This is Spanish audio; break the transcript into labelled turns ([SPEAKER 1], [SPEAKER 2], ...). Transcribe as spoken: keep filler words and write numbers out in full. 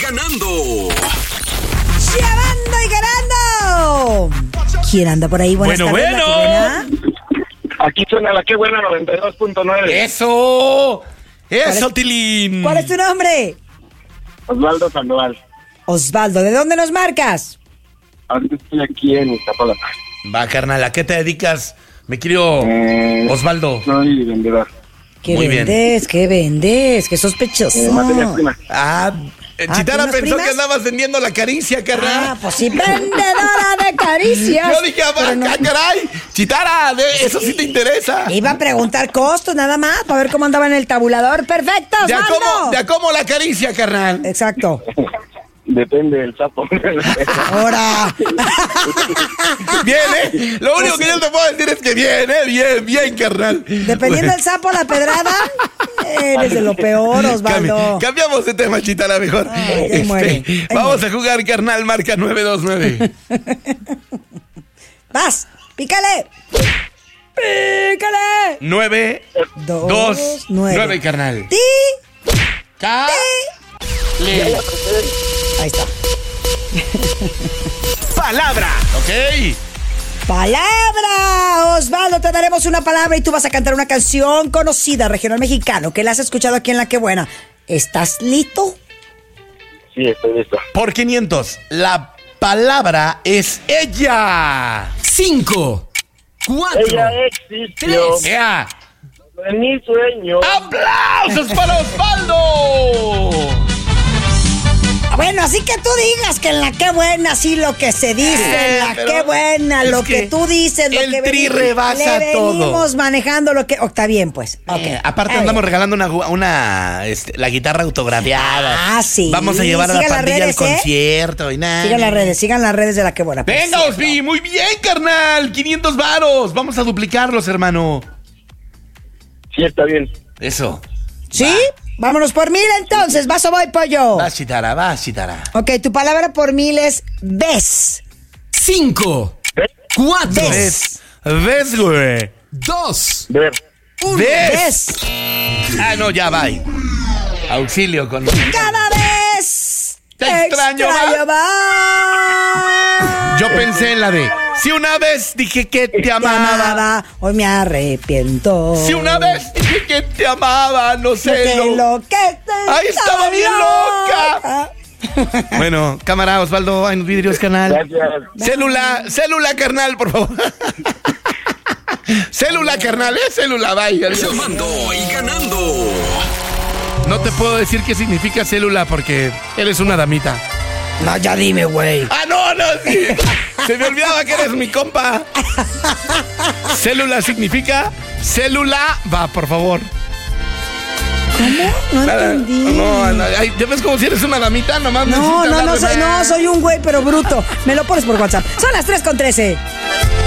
[SPEAKER 1] ganando.
[SPEAKER 2] ¡Llevando y ganando! ¿Quién anda por ahí? Buenas
[SPEAKER 3] Bueno,
[SPEAKER 2] tardes,
[SPEAKER 3] bueno.
[SPEAKER 2] ¿La que buena?
[SPEAKER 4] Aquí suena la que buena noventa y dos punto nueve.
[SPEAKER 3] ¡Eso! ¡Eso,
[SPEAKER 2] ¿Cuál es-
[SPEAKER 3] Tilín!
[SPEAKER 2] ¿Cuál es tu nombre?
[SPEAKER 4] Osvaldo Sandoval.
[SPEAKER 2] Osvaldo, ¿de dónde nos marcas?
[SPEAKER 4] Ahorita estoy aquí en Iztapalapa.
[SPEAKER 3] Va, carnal, ¿a qué te dedicas? Me quiero...
[SPEAKER 4] Eh,
[SPEAKER 3] Osvaldo.
[SPEAKER 4] Soy vendedor.
[SPEAKER 2] ¿Qué
[SPEAKER 3] Muy bien.
[SPEAKER 2] vendes? ¿Qué vendes? ¿Qué sospechoso?
[SPEAKER 4] Eh, materias primas.
[SPEAKER 3] Ah, eh,
[SPEAKER 2] Ah,
[SPEAKER 3] Chitara
[SPEAKER 2] ¿tienes
[SPEAKER 3] pensó
[SPEAKER 2] primas?
[SPEAKER 3] que andabas vendiendo la caricia, carnal.
[SPEAKER 2] Ah, pues sí, vendedora de caricias.
[SPEAKER 3] Yo dije, ah,
[SPEAKER 2] Pero no-
[SPEAKER 3] ah, caray, Chitara, de eso sí te interesa.
[SPEAKER 2] Iba a preguntar costos nada más para ver cómo andaba en el tabulador. ¡Perfecto,
[SPEAKER 3] ¿De a
[SPEAKER 2] Osvaldo!
[SPEAKER 3] cómo, de a cómo la caricia, carnal?
[SPEAKER 2] Exacto.
[SPEAKER 4] Depende del sapo.
[SPEAKER 2] Ahora.
[SPEAKER 3] Bien, ¿eh? Lo único que yo te puedo decir es que bien, ¿eh? Bien, bien, carnal.
[SPEAKER 2] Dependiendo del sapo, la pedrada, eres de lo peor, Osvaldo.
[SPEAKER 3] Cambi- cambiamos de tema, Chitara, mejor.
[SPEAKER 2] Ay, ahí muere, ahí
[SPEAKER 3] vamos
[SPEAKER 2] muere.
[SPEAKER 3] a jugar, carnal, marca nueve dos nueve.
[SPEAKER 2] Vas, pícale. Pícale.
[SPEAKER 3] nueve
[SPEAKER 2] Dos,
[SPEAKER 3] dos
[SPEAKER 2] nueve.
[SPEAKER 3] nueve, carnal.
[SPEAKER 2] Ti.
[SPEAKER 3] Ca- Le-
[SPEAKER 2] Ahí está.
[SPEAKER 1] Palabra.
[SPEAKER 3] Ok.
[SPEAKER 2] Palabra. Osvaldo, te daremos una palabra y tú vas a cantar una canción conocida, regional mexicano, que la has escuchado aquí en La Que Buena. ¿Estás listo?
[SPEAKER 4] Sí, estoy listo.
[SPEAKER 3] Por quinientos, la palabra es ella.
[SPEAKER 1] Cinco. Cuatro.
[SPEAKER 4] Ella existió
[SPEAKER 3] ¡Ea!
[SPEAKER 4] en mi sueño.
[SPEAKER 3] ¡Aplausos para Osvaldo!
[SPEAKER 2] Bueno, así que tú digas que en La Que Buena, sí, lo que se dice,
[SPEAKER 3] Eh,
[SPEAKER 2] en La
[SPEAKER 3] pero
[SPEAKER 2] Que Buena,
[SPEAKER 3] es
[SPEAKER 2] lo que,
[SPEAKER 3] que
[SPEAKER 2] tú dices, lo
[SPEAKER 3] el
[SPEAKER 2] que
[SPEAKER 3] tri
[SPEAKER 2] veni-
[SPEAKER 3] rebasa
[SPEAKER 2] le
[SPEAKER 3] todo.
[SPEAKER 2] venimos manejando lo que... Oh, está bien, pues. Ok.
[SPEAKER 3] Eh, aparte
[SPEAKER 2] Está
[SPEAKER 3] andamos
[SPEAKER 2] bien.
[SPEAKER 3] regalando una, gu- una este, la guitarra autografiada.
[SPEAKER 2] Ah, sí.
[SPEAKER 3] Vamos a llevar a la
[SPEAKER 2] Sigan las
[SPEAKER 3] pandilla al
[SPEAKER 2] redes, ¿eh?
[SPEAKER 3] concierto y nada.
[SPEAKER 2] Sigan las redes, sigan las redes de La Que Buena. por
[SPEAKER 3] Venga,
[SPEAKER 2] cierto.
[SPEAKER 3] Osvi, muy bien, carnal. quinientos varos. Vamos a duplicarlos, hermano.
[SPEAKER 4] Sí, está bien.
[SPEAKER 3] Eso.
[SPEAKER 2] ¿Sí? Vámonos por mil entonces. ¿Vas o voy, pollo?
[SPEAKER 3] Vas, Chitara, vas, Chitara.
[SPEAKER 2] Ok, tu palabra por mil es ves.
[SPEAKER 1] Cinco.
[SPEAKER 4] ¿Ves?
[SPEAKER 1] Cuatro.
[SPEAKER 3] Ves, ves, güey.
[SPEAKER 1] Dos.
[SPEAKER 4] Ver.
[SPEAKER 3] ¿Ves?
[SPEAKER 2] Ves.
[SPEAKER 3] Ah, no, ya, bye. Auxilio con...
[SPEAKER 2] Cada vez
[SPEAKER 3] Te extraño
[SPEAKER 2] más.
[SPEAKER 3] Yo pensé en la de... Si una vez dije que te
[SPEAKER 2] Te
[SPEAKER 3] amaba...
[SPEAKER 2] amaba, hoy me arrepiento.
[SPEAKER 3] Si una vez dije que te amaba, no sé
[SPEAKER 2] Que
[SPEAKER 3] lo...
[SPEAKER 2] lo que te
[SPEAKER 3] ¡Ay, estaba bien loca! Bueno, cámara, Osvaldo, en vidrios, canal.
[SPEAKER 4] Gracias.
[SPEAKER 3] Célula, célula, carnal, por favor. Célula, carnal, ¿eh? Célula, vaya.
[SPEAKER 1] Llamando y ganando.
[SPEAKER 3] No te puedo decir qué significa célula porque eres una damita.
[SPEAKER 2] No, ya dime, güey.
[SPEAKER 3] ¡Ah, no, no! Sí. Se me olvidaba que eres mi compa. Célula significa célula. Va, por favor.
[SPEAKER 2] ¿Cómo? No
[SPEAKER 3] Nada,
[SPEAKER 2] entendí.
[SPEAKER 3] No, no, ay, ¿te ves como si eres una damita? Nomás
[SPEAKER 2] No,
[SPEAKER 3] necesitas
[SPEAKER 2] no,
[SPEAKER 3] hablar
[SPEAKER 2] no
[SPEAKER 3] de
[SPEAKER 2] soy,
[SPEAKER 3] más.
[SPEAKER 2] no, soy un güey, pero bruto. Me lo pones por WhatsApp. Son las tres con trece.